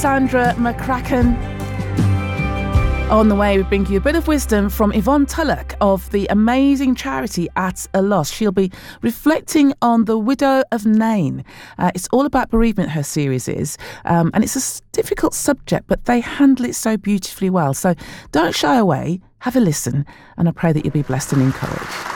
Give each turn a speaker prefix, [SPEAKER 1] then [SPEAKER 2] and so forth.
[SPEAKER 1] Sandra McCracken. On the way, we bring you a bit of wisdom from Yvonne Tulloch of the amazing charity At a Loss. She'll be reflecting on the widow of Nain. It's all about bereavement, her series is. And it's a difficult subject, but they handle it so beautifully well. So don't shy away, have a listen, and I pray that you'll be blessed and encouraged.